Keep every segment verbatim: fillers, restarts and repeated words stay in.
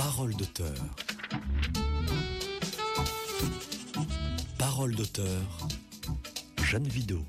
Parole d'auteur. Parole d'auteur. Jeanne Vidot.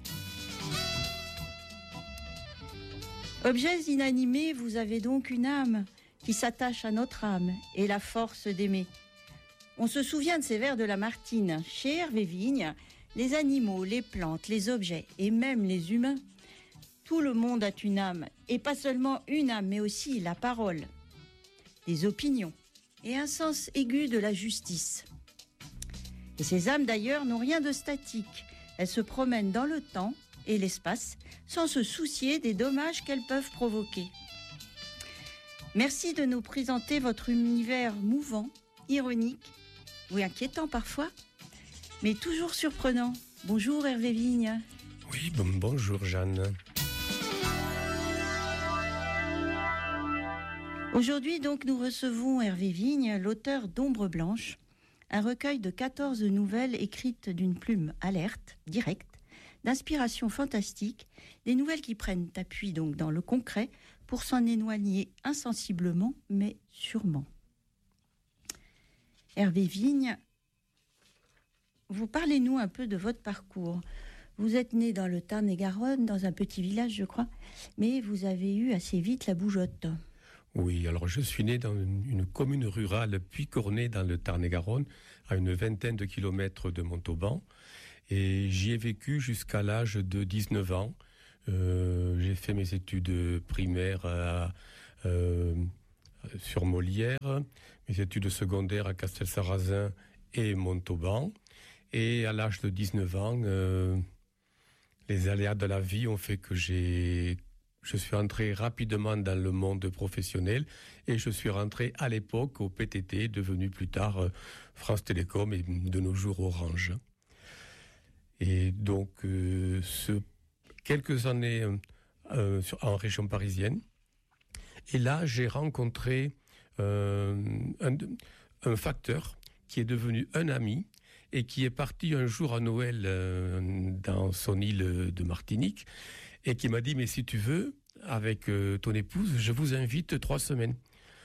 Objets inanimés, vous avez donc une âme qui s'attache à notre âme et la force d'aimer. On se souvient de ces vers de Lamartine. Chez Hervé Vigne, les animaux, les plantes, les objets et même les humains, tout le monde a une âme. Et pas seulement une âme, mais aussi la parole, des opinions et un sens aigu de la justice. Et ces âmes d'ailleurs n'ont rien de statique. Elles se promènent dans le temps et l'espace sans se soucier des dommages qu'elles peuvent provoquer. Merci de nous présenter votre univers mouvant, ironique ou inquiétant parfois, mais toujours surprenant. Bonjour Hervé Vigne. Oui, bon, bonjour Jeanne. Aujourd'hui donc nous recevons Hervé Vigne, l'auteur d'Ombre Blanche, un recueil de quatorze nouvelles écrites d'une plume alerte, directe, d'inspiration fantastique, des nouvelles qui prennent appui donc dans le concret pour s'en éloigner insensiblement mais sûrement. Hervé Vigne, vous parlez-nous un peu de votre parcours. Vous êtes né dans le Tarn-et-Garonne, dans un petit village je crois, mais vous avez eu assez vite la bougeotte. Oui, alors je suis né dans une, une commune rurale Puy-Cornay dans le Tarn-et-Garonne, à une vingtaine de kilomètres de Montauban. Et j'y ai vécu jusqu'à l'âge de dix-neuf ans. Euh, j'ai fait mes études primaires à, euh, sur Molière, mes études secondaires à Castelsarrasin et Montauban. Et à l'âge de dix-neuf ans, euh, les aléas de la vie ont fait que j'ai... Je suis entré rapidement dans le monde professionnel et je suis rentré à l'époque au P T T, devenu plus tard euh, France Télécom et de nos jours Orange. Et donc, euh, ce, quelques années euh, sur, en région parisienne. Et là, j'ai rencontré euh, un, un facteur qui est devenu un ami et qui est parti un jour à Noël euh, dans son île de Martinique et qui m'a dit « Mais si tu veux, avec euh, ton épouse, je vous invite trois semaines. »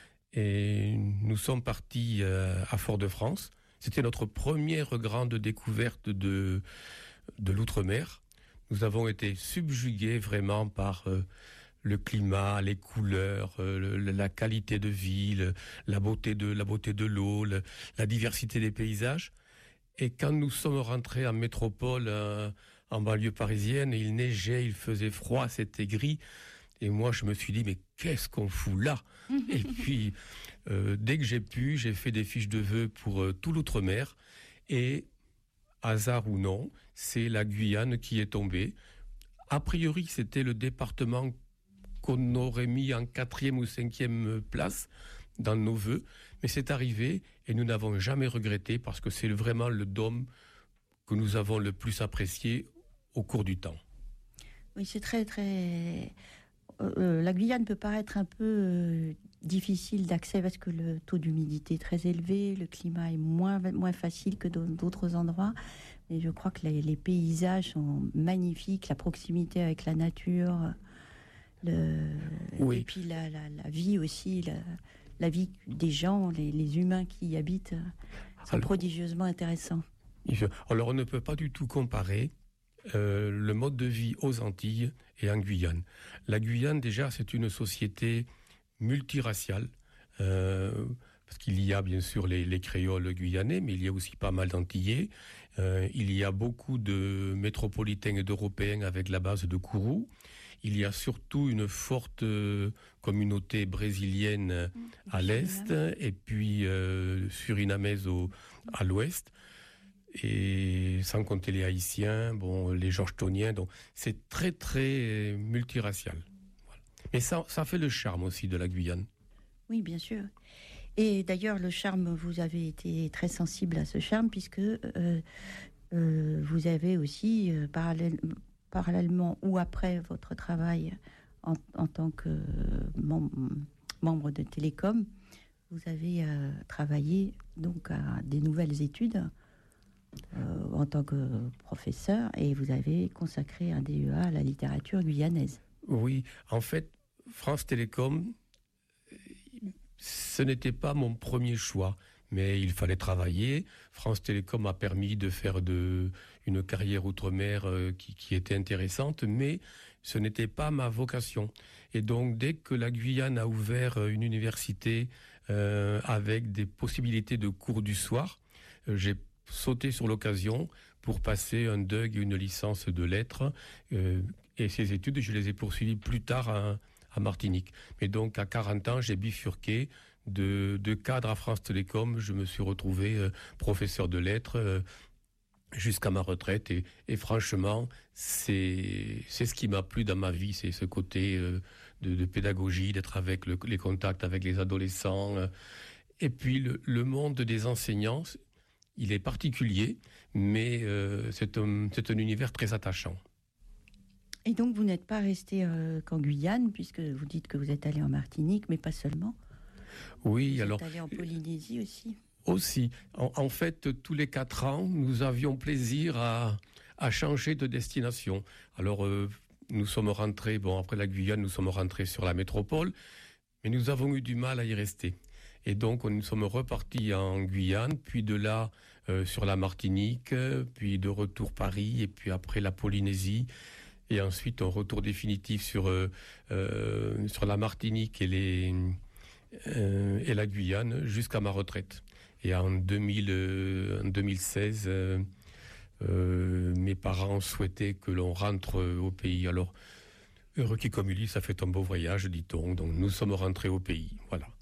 Et nous sommes partis euh, à Fort-de-France. C'était notre première grande découverte de, de l'outre-mer. Nous avons été subjugués vraiment par euh, le climat, les couleurs, euh, le, la qualité de vie, le, la beauté de, la beauté de l'eau, le, la diversité des paysages. Et quand nous sommes rentrés en métropole, euh, en banlieue parisienne, il neigeait, il faisait froid, c'était gris. Et moi, je me suis dit, mais qu'est-ce qu'on fout là ? Et puis, euh, dès que j'ai pu, j'ai fait des fiches de vœux pour euh, tout l'outre-mer. Et, hasard ou non, c'est la Guyane qui est tombée. A priori, c'était le département qu'on aurait mis en quatrième ou cinquième place dans nos vœux. Mais c'est arrivé et nous n'avons jamais regretté parce que c'est vraiment le dôme que nous avons le plus apprécié au cours du temps. Oui, c'est très, très... Euh, la Guyane peut paraître un peu euh, difficile d'accès parce que le taux d'humidité est très élevé, le climat est moins, moins facile que dans d'autres endroits. Mais je crois que les, les paysages sont magnifiques, la proximité avec la nature, le, oui. Et puis la, la, la vie aussi, la, la vie des gens, les, les humains qui y habitent sont alors, prodigieusement intéressants. Alors on ne peut pas du tout comparer Euh, le mode de vie aux Antilles et en Guyane. La Guyane, déjà, c'est une société multiraciale, euh, parce qu'il y a bien sûr les, les créoles guyanais, mais il y a aussi pas mal d'Antillais. Euh, il y a beaucoup de métropolitains et d'Européens avec la base de Kourou. Il y a surtout une forte euh, communauté brésilienne mmh, à l'est, et puis euh, surinamaise au, à l'ouest. Et sans compter les Haïtiens, bon, les Georgetoniens, donc c'est très très multiracial. Voilà. Mais ça, ça fait le charme aussi de la Guyane. Oui, bien sûr. Et d'ailleurs, le charme, vous avez été très sensible à ce charme puisque euh, euh, vous avez aussi euh, parallèle, parallèlement ou après votre travail en, en tant que mem- membre de Télécom, vous avez euh, travaillé donc à des nouvelles études. Euh, en tant que professeur, et vous avez consacré un D E A à la littérature guyanaise. Oui, en fait, France Télécom ce n'était pas mon premier choix, mais il fallait travailler. France Télécom a permis de faire de, une carrière outre-mer euh, qui, qui était intéressante, mais ce n'était pas ma vocation. Et donc, dès que la Guyane a ouvert une université euh, avec des possibilités de cours du soir, euh, j'ai sauté sur l'occasion pour passer un D U G et une licence de lettres. Euh, et ces études, je les ai poursuivies plus tard à, à Martinique. Mais donc, à quarante ans, j'ai bifurqué de, de cadre à France Télécom. Je me suis retrouvé euh, professeur de lettres euh, jusqu'à ma retraite. Et, et franchement, c'est, c'est ce qui m'a plu dans ma vie, c'est ce côté euh, de, de pédagogie, d'être avec le, les contacts avec les adolescents. Euh, et puis, le, le monde des enseignants, il est particulier, mais euh, c'est, un, c'est un univers très attachant. Et donc, vous n'êtes pas resté euh, qu'en Guyane, puisque vous dites que vous êtes allé en Martinique, mais pas seulement. Oui, vous alors... Vous êtes allé en Polynésie aussi. Aussi. En, en fait, tous les quatre ans, nous avions plaisir à, à changer de destination. Alors, euh, nous sommes rentrés, bon, après la Guyane, nous sommes rentrés sur la métropole, mais nous avons eu du mal à y rester. Et donc, nous sommes repartis en Guyane, puis de là, euh, sur la Martinique, puis de retour Paris, et puis après la Polynésie, et ensuite un retour définitif sur, euh, euh, sur la Martinique et, les, euh, et la Guyane jusqu'à ma retraite. Et en, deux mille, euh, en deux mille seize, euh, euh, mes parents souhaitaient que l'on rentre au pays. Alors, heureux qui comme il dit, ça fait un beau voyage, dit-on. Donc, nous sommes rentrés au pays. Voilà.